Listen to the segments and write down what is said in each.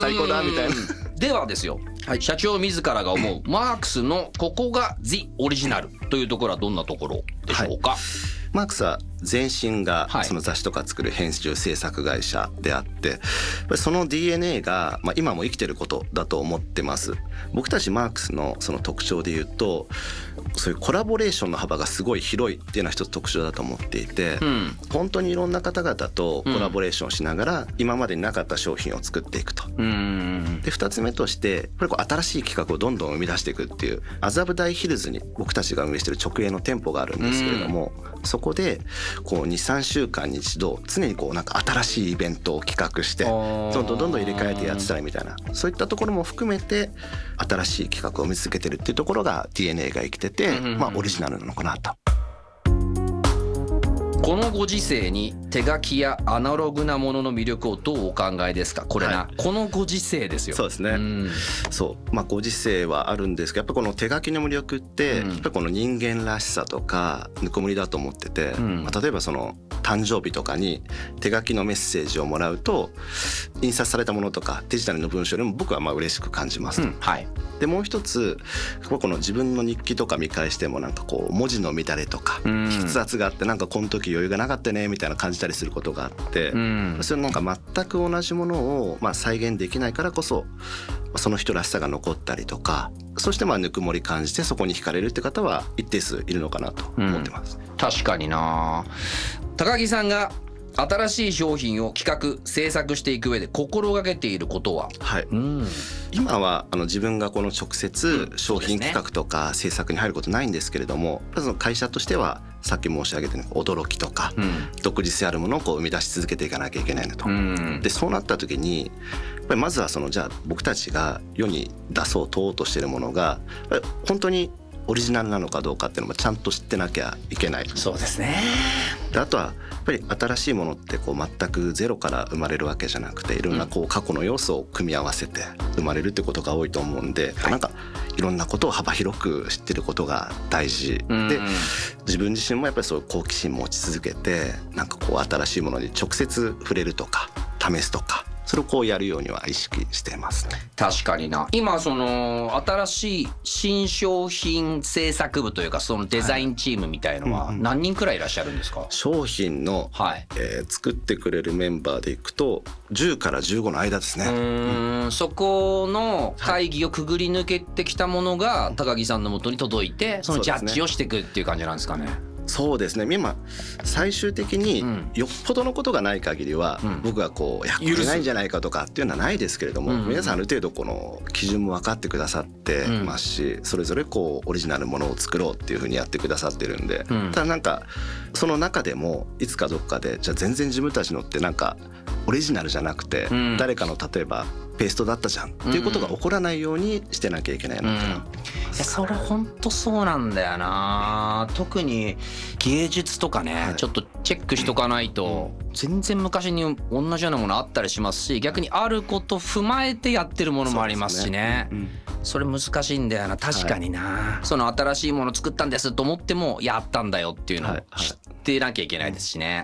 最高だみたいな。 ではですよ、社長自らが思うマークスのここが The オリジナルというところはどんなところでしょうか？ マークスは前身がその雑誌とか作る編集制作会社であって、やっぱりその DNA が今も生きてることだと思ってます。僕たちマークスのその特徴で言うと、そういうコラボレーションの幅がすごい広いっていうのは一つ特徴だと思っていて、本当にいろんな方々とコラボレーションしながら今までになかった商品を作っていくと。で2つ目としてやっぱり新しい企画をどんどん生み出していくっていう、麻布台ヒルズに僕たちが運営している直営の店舗があるんですけれども、そこでこう 2,3 週間に一度常にこうなんか新しいイベントを企画してどんどん入れ替えてやってたらみたいな、そういったところも含めて新しい企画を見つけてるっていうところが DNA が生きてて、オリジナルなのかなと。 このご時世に手書きやアナログなものの魅力をどうお考えですか？これこのご時世ですよ。 そうですね、ご時世はあるんですけど、やっぱこの手書きの魅力って、やっぱりこの人間らしさとかぬくもりだと思ってて、例えばその誕生日とかに手書きのメッセージをもらうと、印刷されたものとかデジタルの文章よりも僕は嬉しく感じます。でもう一つ、この自分の日記とか見返してもなんかこう文字の乱れとか筆圧があって、なんかこの時余裕がなかったねみたいな感じたりすることがあって、それなんか全く同じものを再現できないからこそ、その人らしさが残ったりとか、そしてぬくもり感じてそこに惹かれるって方は一定数いるのかなと思ってます。 確かにな。高木さんが新しい商品を企画制作していく上で心がけていることは？今は自分がこの直接商品企画とか制作に入ることないんですけれども、その会社としてはさっき申し上げたように驚きとか、独自性あるものをこう生み出し続けていかなきゃいけないのと。でそうなった時にやっぱりまずはじゃあ僕たちが世に出そう問おうとしているものが本当にオリジナルなのかどうかっていうのもちゃんと知ってなきゃいけない。 そうですね。 であとはやっぱり新しいものってこう全くゼロから生まれるわけじゃなくて、いろんなこう過去の要素を組み合わせて生まれるってことが多いと思うんで、なんかいろんなことを幅広く知ってることが大事で、自分自身もやっぱりそういう好奇心持ち続けて、なんかこう新しいものに直接触れるとか試すとか、それをこうやるようには意識してますね。 確かにな。今その新しい新商品制作部というか、そのデザインチームみたいのは何人くらいいらっしゃるんですか？ 商品の、作ってくれるメンバーでいくと10から15の間ですね。 そこの会議をくぐり抜けてきたものが高木さんの元に届いて、そのジャッジをしていくっていう感じなんですかね。 そうですね。今最終的によっぽどのことがない限りは、僕はこうこれないんじゃないかとかっていうのはないですけれども、皆さんある程度この基準も分かってくださってますし、それぞれこうオリジナルものを作ろうっていうふうにやってくださってるんで、ただなんかその中でもいつかどっかでじゃあ全然自分たちのってなんかオリジナルじゃなくて、誰かの例えばペーストだったじゃんっていうことが起こらないようにしてなきゃいけないなってな。 それ本当そうなんだよな。特に芸術とかね、ちょっとチェックしとかないと全然昔に同じようなものあったりしますし、逆にあること踏まえてやってるものもありますしね。それ難しいんだよな。確かにな、その新しいもの作ったんですと思ってもやったんだよっていうのを知ってなきゃいけないですしね。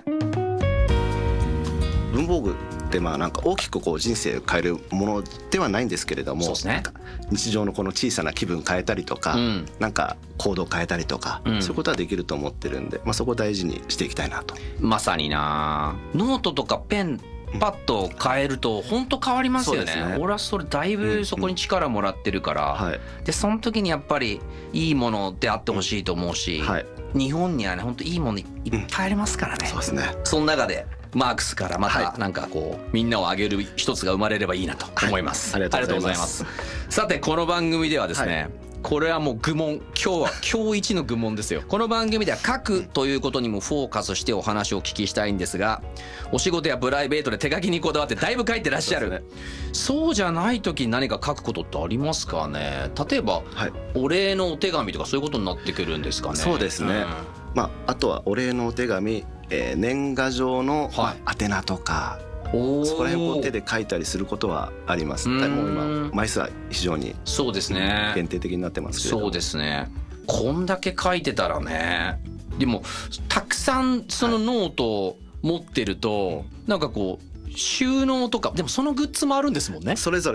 文房具ってなんか大きくこう人生を変えるものではないんですけれども、なんか日常のこの小さな気分変えたりとか、なんか行動変えたりとか、そういうことはできると思ってるんで、そこを大事にしていきたいなと。 まさにな。ノートとかペンパッと変えると本当変わりますよね。俺はそれだいぶそこに力もらってるから、でその時にやっぱりいいものであってほしいと思うし、日本にはね本当いいものいっぱいありますからね。 そうですね。 その中でマークスからまたなんかこうみんなを上げる一つが生まれればいいなと思います。ありがとうございます。さてこの番組ではですね、これはもう愚問、今日一の愚問ですよ。この番組では書くということにもフォーカスしてお話をお聞きしたいんですが、お仕事やプライベートで手書きにこだわってだいぶ書いてらっしゃる。そうじゃない時に何か書くことってありますかね。例えば、お礼のお手紙とかそういうことになってくるんですかね。 そうですね。あとはお礼のお手紙、年賀状の宛名とか、そこら辺を手で書いたりすることはあります。もう今枚数は非常に限定的になってますけれども。 そうですね。こんだけ書いてたらね。でもたくさんそのノートを持ってると、なんかこう収納とかでもそのグッズもあるんですもんね。 それぞれ